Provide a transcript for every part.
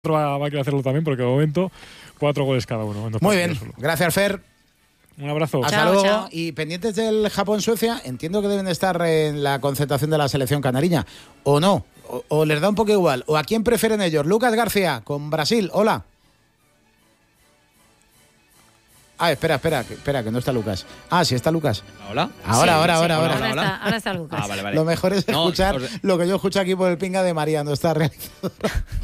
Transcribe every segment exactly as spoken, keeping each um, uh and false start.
va, va a querer hacerlo también, porque de momento cuatro goles cada uno. Muy bien, solo. Gracias, Fer. Un abrazo. Hasta chao, luego. chao. Y pendientes del Japón-Suecia, entiendo que deben estar en la concentración de la selección canariña. ¿O no? O, o les da un poco igual. ¿O a quién prefieren ellos? Lucas García, con Brasil. Hola. Ah, espera, espera, espera, que no está Lucas. Ah, sí está Lucas. ¿Hola? Ahora, Sí, ahora, sí, ahora, ahora. Ahora está, ahora está Lucas. Ah, vale, vale. Lo mejor es No, escuchar os- lo que yo escucho aquí por el pinga de María, no está realizado.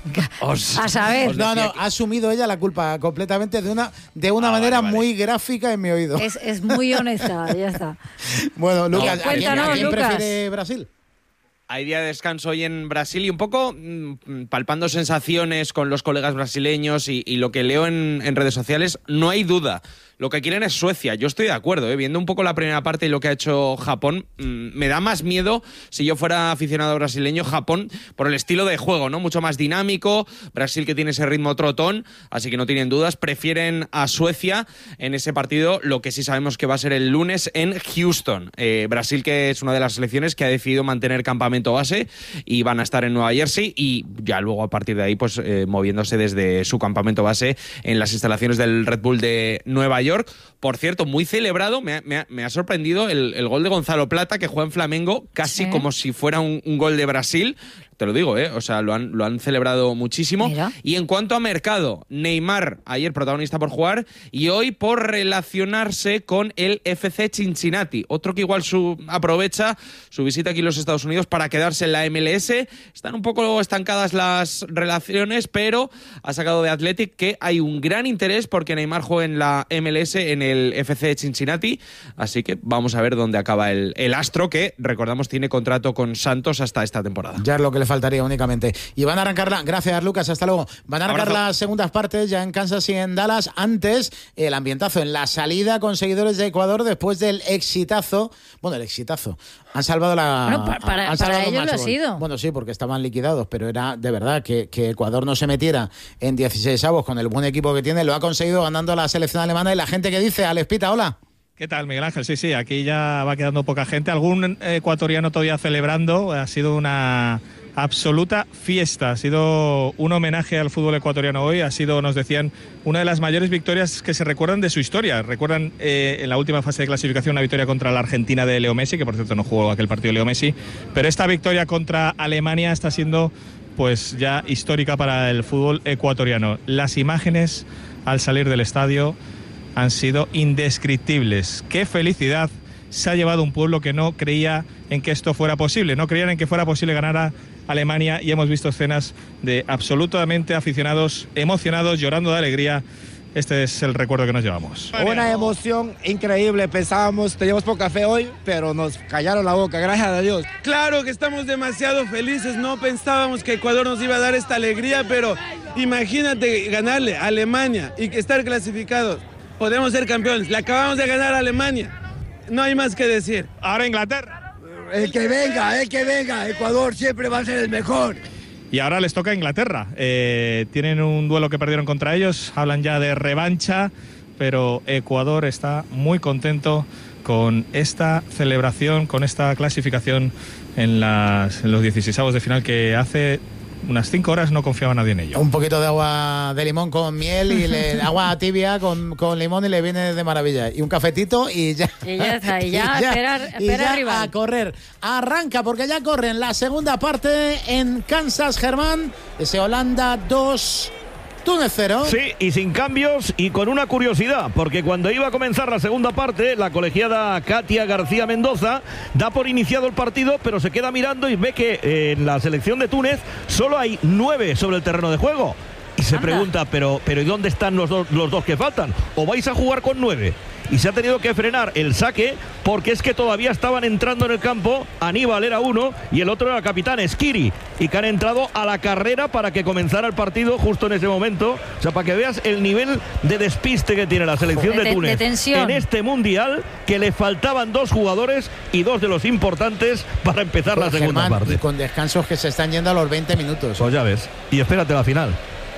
Os- A saber. os No, decía no, que- ha asumido ella la culpa completamente de una, de una Ah, manera vale, vale. muy gráfica en mi oído. Es, es muy honesta, ya está. Bueno, Lucas, ¿a quién, Cuéntanos, a quién Lucas. prefiere Brasil? Hay día de descanso hoy en Brasil y un poco mm, palpando sensaciones con los colegas brasileños y, y lo que leo en, en redes sociales, no hay duda. Lo que quieren es Suecia. Yo estoy de acuerdo, ¿eh? Viendo un poco la primera parte y lo que ha hecho Japón, mmm, me da más miedo si yo fuera aficionado brasileño, Japón, por el estilo de juego, ¿no? Mucho más dinámico. Brasil que tiene ese ritmo trotón, así que no tienen dudas. Prefieren a Suecia en ese partido, lo que sí sabemos que va a ser el lunes en Houston. Eh, Brasil, que es una de las selecciones que ha decidido mantener campamento base y van a estar en Nueva Jersey y ya luego a partir de ahí pues eh, moviéndose desde su campamento base en las instalaciones del Red Bull de Nueva York. Por cierto, muy celebrado, me ha, me ha, me ha sorprendido el, el gol de Gonzalo Plata, que juega en Flamengo casi Sí. como si fuera un, un gol de Brasil. Te lo digo, ¿eh? O sea, lo han, lo han celebrado muchísimo. Mira. Y en cuanto a mercado, Neymar, ayer protagonista por jugar, y hoy por relacionarse con el F C Cincinnati. Otro que igual su, aprovecha su visita aquí en los Estados Unidos para quedarse en la M L S. Están un poco estancadas las relaciones, pero ha sacado de Athletic que hay un gran interés porque Neymar juegue en la M L S, en el F C Cincinnati. Así que vamos a ver dónde acaba el, el astro, que recordamos tiene contrato con Santos hasta esta temporada. Ya es lo que le faltaría únicamente. Y van a arrancar la... Gracias, Lucas, hasta luego. Van a arrancar Abrazo. las segundas partes ya en Kansas y en Dallas. Antes, el ambientazo en la salida con seguidores de Ecuador después del exitazo. Bueno, el exitazo. Han salvado la... Bueno, pa- para- han salvado para ellos un lo ha match ball. sido. Bueno, sí, porque estaban liquidados, pero era de verdad que, que Ecuador no se metiera en dieciséis avos con el buen equipo que tiene. Lo ha conseguido ganando a la selección alemana y la gente que dice, Alex Pita, hola. ¿Qué tal, Miguel Ángel? Sí, sí, aquí ya va quedando poca gente. Algún ecuatoriano todavía celebrando. Ha sido una absoluta fiesta. Ha sido un homenaje al fútbol ecuatoriano hoy. Ha sido, nos decían, una de las mayores victorias que se recuerdan de su historia. Recuerdan eh, en la última fase de clasificación una victoria contra la Argentina de Leo Messi, que por cierto no jugó aquel partido Leo Messi. Pero esta victoria contra Alemania está siendo pues ya histórica para el fútbol ecuatoriano. Las imágenes al salir del estadio han sido indescriptibles. ¡Qué felicidad se ha llevado un pueblo que no creía en que esto fuera posible! No creían en que fuera posible ganar a Alemania y hemos visto escenas de absolutamente aficionados emocionados, llorando de alegría. Este es el recuerdo que nos llevamos. Una emoción increíble. Pensábamos, teníamos poca fe hoy, pero nos callaron la boca, gracias a Dios. Claro que estamos demasiado felices, no pensábamos que Ecuador nos iba a dar esta alegría, pero imagínate ganarle a Alemania y que estar clasificados. Podemos ser campeones, le acabamos de ganar a Alemania, no hay más que decir. Ahora Inglaterra. El que venga, el que venga, Ecuador siempre va a ser el mejor. Y ahora les toca a Inglaterra. Eh, tienen un duelo que perdieron contra ellos, hablan ya de revancha, pero Ecuador está muy contento con esta celebración, con esta clasificación en, las, en los dieciseisavos de final, que hace unas cinco horas no confiaba nadie en ello. Un poquito de agua de limón con miel y le, agua tibia con, con limón y le viene de maravilla. Y un cafetito y ya. Y ya está, y ya, esperar, y esperar ya rival. a correr. Arranca porque ya corren la segunda parte en Kansas, Germán. Ese Holanda dos, Túnez cero. Sí, y sin cambios y con una curiosidad, porque cuando iba a comenzar la segunda parte, la colegiada Katia García Mendoza da por iniciado el partido, pero se queda mirando y ve que eh, en la selección de Túnez solo hay nueve sobre el terreno de juego. Y se Anda. pregunta, pero, pero ¿y dónde están los dos, los dos que faltan? ¿O vais a jugar con nueve? Y se ha tenido que frenar el saque porque es que todavía estaban entrando en el campo. Aníbal era uno y el otro era el capitán Esquiri, y que han entrado a la carrera para que comenzara el partido justo en ese momento. O sea, para que veas el nivel de despiste que tiene la selección De- de de- Túnez de tensión. en este mundial, que le faltaban dos jugadores y dos de los importantes para empezar la segunda Germán, parte. y con descansos que se están yendo a los veinte minutos. Pues ya ves. Y espérate la final.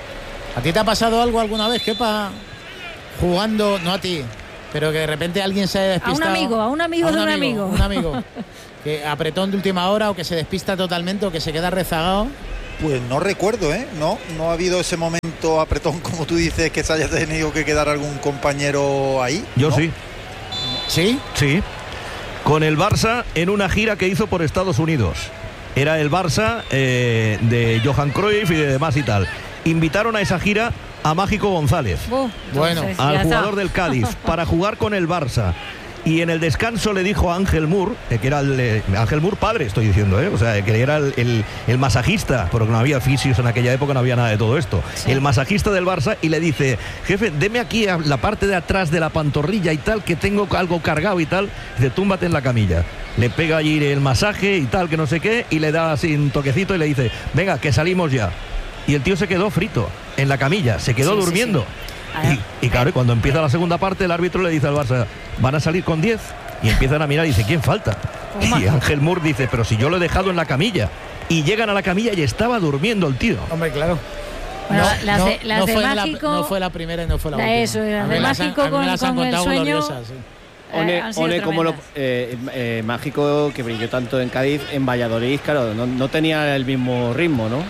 ¿A ti te ha pasado algo alguna vez, Kepa, jugando, no a ti, pero que de repente alguien se ha despistado? A un amigo, a un amigo de un amigo. Un amigo que apretón de última hora o que se despista totalmente o que se queda rezagado. Pues no recuerdo, ¿eh? No, no ha habido ese momento apretón, como tú dices, que se haya tenido que quedar algún compañero ahí. Yo ¿no? sí. ¿Sí? Sí. Con el Barça en una gira que hizo por Estados Unidos. Era el Barça eh, de Johan Cruyff y de demás y tal. Invitaron a esa gira a Mágico González, Uh, Bueno, entonces, al ya está. jugador del Cádiz, para jugar con el Barça. Y en el descanso le dijo a Ángel Mur, eh, que era el eh, Ángel Mur padre, estoy diciendo, ¿eh? O sea, que era el, el, el masajista, porque no había fisios en aquella época, no había nada de todo esto. Sí. El masajista del Barça, y le dice: jefe, deme aquí a la parte de atrás de la pantorrilla y tal, que tengo algo cargado y tal. Dice: túmbate en la camilla. Le pega allí el masaje y tal, que no sé qué, y le da así un toquecito y le dice: venga, que salimos ya. Y el tío se quedó frito en la camilla, se quedó Sí, sí, durmiendo. sí. Ah, Y, y claro, cuando empieza la segunda parte, el árbitro le dice al Barça: van a salir con diez. Y empiezan a mirar y dice: ¿quién falta? Toma. Y Ángel Mur dice: pero si yo lo he dejado en la camilla. Y llegan a la camilla y estaba durmiendo el tío. Hombre, claro. Bueno, las de- las de fue la, Mágico- no fue la primera y no fue la La última. eso, las A mí de las han- Mágico a mí me con- las han con el contado sueño. gloriosas, sí. Eh, One, han sido One como lo, tremendas. eh, eh, Mágico, que brilló tanto en Cádiz, en Valladolid, claro, no, no tenía el mismo ritmo, ¿no?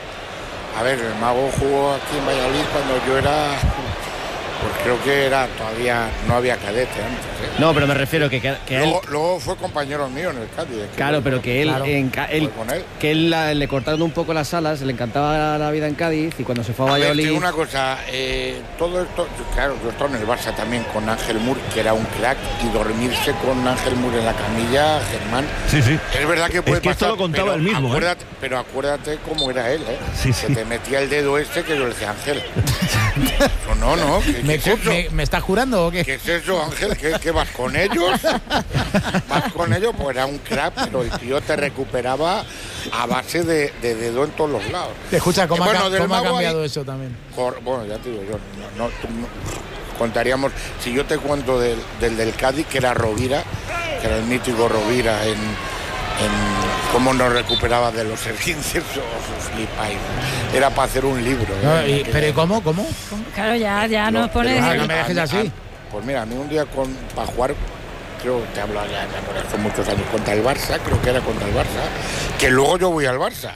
A ver, el Mago jugó aquí en Valladolid cuando yo era, pues creo que era todavía, no había cadete antes, ¿eh? No, pero me refiero que, que, que él... Luego, luego fue compañero mío en el Cádiz. ¿eh? Claro, pero que él, Claro, en Ca- él- fue con él. que él la- le cortaron un poco las alas, le encantaba la vida en Cádiz y cuando se fue a A ver, te Valladolid... digo una cosa, eh, todo esto, yo- claro, yo he estado en el Barça también con Ángel Mur, que era un crack, y dormirse con Ángel Mur en la camilla, Germán. Sí, sí. Es verdad que puede Es que esto pasar, lo contaba pero él mismo, ¿eh? Acuérdate, Pero acuérdate cómo era él, ¿eh? Sí, sí. Que te metía el dedo este que yo le decía: Ángel. No, no, no. ¿Qué, ¿Me, qué es cu- eso? me- me estás jurando o qué? ¿Qué es eso, Ángel? ¿Qué, qué vas con ellos? Vas con ellos, pues era un crack, pero el tío te recuperaba a base de, de dedo en todos los lados. Escucha, ¿cómo, Y ha, bueno, ca- del cómo ha Mago cambiado ahí- eso también? Cor- bueno, ya te digo yo, no, no, tú no- contaríamos, si yo te cuento del, del del Cádiz, que era Rovira, que era el mítico Rovira, en, en cómo nos recuperaba de los esguinces, os flipáis. Era para hacer un libro. ¿eh? No, y- Aquella- ¿Pero ¿y cómo? ¿Cómo? Claro, ya, ya Lo- nos pones. pero Ah, a no mí- me dejes a mí- así. a- Pues mira, a mí un día con para jugar, creo que te hablo ya, ya por hace muchos años, contra el Barça, creo que era contra el Barça, que luego yo voy al Barça.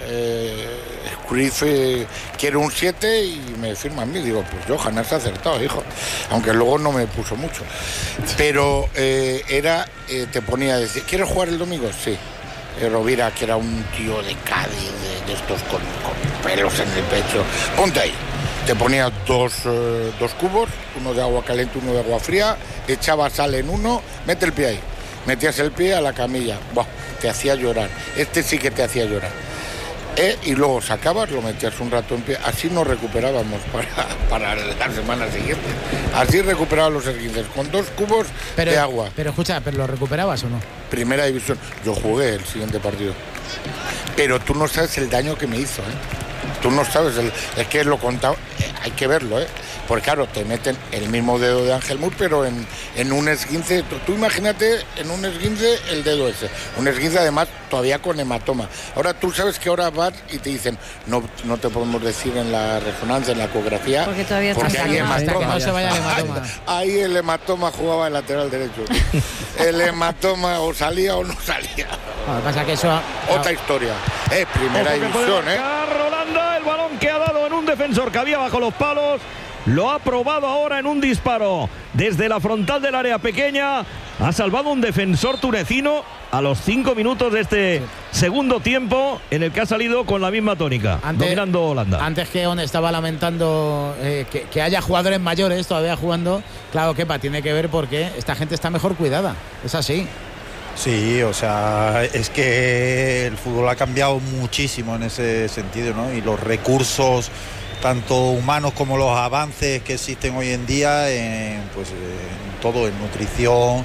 Eh, Cruyff eh, quiere un siete y me firma a mí. Digo, pues Johan, has acertado, hijo. Aunque luego no me puso mucho. Pero eh, era, eh, te ponía a decir, ¿quieres jugar el domingo? Sí. Eh, Rovira, que era un tío de Cádiz, de, de estos con, con pelos en el pecho. Ponte ahí. Te ponía dos, eh, dos cubos, uno de agua caliente, uno de agua fría, echaba sal en uno, mete el pie ahí. Metías el pie a la camilla. Buah, te hacía llorar. Este sí que te hacía llorar. Eh, y luego sacabas, lo metías un rato en pie. Así nos recuperábamos para, para la semana siguiente. Así recuperaba los esguinces, con dos cubos Pero, de agua. pero escucha, ¿pero lo recuperabas o no? Primera división. Yo jugué el siguiente partido. Pero tú no sabes el daño que me hizo, ¿eh? Tú no sabes, el, es que lo contaba, eh, hay que verlo, ¿eh? Porque claro, te meten el mismo dedo de Ángel Mur, pero en, en un esguince, tú, tú imagínate en un esguince el dedo ese, un esguince además todavía con hematoma. Ahora tú sabes que ahora vas y te dicen, no, no te podemos decir en la resonancia, en la ecografía, Porque todavía está porque hay enfermo. Hasta que hematoma. no se vaya el hematoma. Ahí el hematoma jugaba el lateral derecho. El hematoma o salía o no salía. Lo que pasa es que eso... Otra historia. Es primera Ojo que puede división, ¿eh? marcar Rolanda, el balón que ha dado en un defensor que había bajo los palos. Lo ha probado ahora en un disparo desde la frontal del área pequeña. Ha salvado un defensor tunecino a los cinco minutos de este segundo tiempo, en el que ha salido con la misma tónica, Antes- dominando Holanda. Antes que On estaba lamentando eh, que, que haya jugadores mayores todavía jugando, claro, Kepa, tiene que ver porque esta gente está mejor cuidada. Es así. Sí, o sea, es que el fútbol ha cambiado muchísimo en ese sentido, ¿no? Y los recursos, tanto humanos como los avances que existen hoy en día, en, pues, en todo, en nutrición,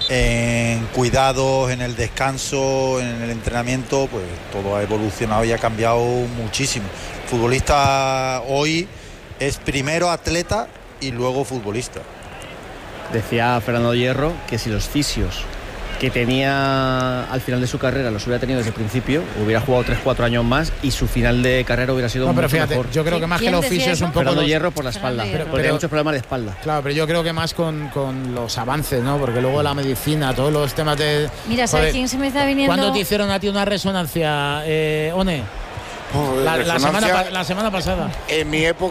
en cuidados, en el descanso, en el entrenamiento, pues todo ha evolucionado y ha cambiado muchísimo. El futbolista hoy es primero atleta y luego futbolista. Decía Fernando Hierro que si los fisios que tenía al final de su carrera los hubiera tenido desde el principio, hubiera jugado tres cuatro años más y su final de carrera hubiera sido No, pero mucho fíjate, mejor. yo creo que más que ¿Quién los decía fisios eso? un poco... Fernando los- Hierro por la espalda, Fernando Hierro. porque Pero- hay muchos problemas de espalda. Claro, pero yo creo que más con, con los avances, ¿no? Porque luego la medicina, todos los temas de... Mira, ¿sabes Joder, quién se me está viniendo? ¿Cuándo te hicieron a ti una resonancia, eh, One? La, la, semana, la semana pasada. En mi época